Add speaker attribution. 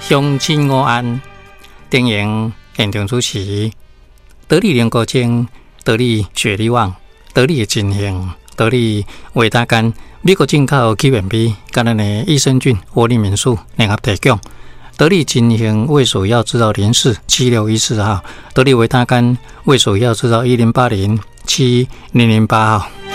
Speaker 1: 乡亲午安，电影现场主持，得力联国精，得力雪力旺，得力的进行，得力维他干，美国进口起源比，跟咱的益生菌、活力民宿联合提供。得力进行卫所药制造零4 7614号，得力维他干卫所药制造1080 7008号。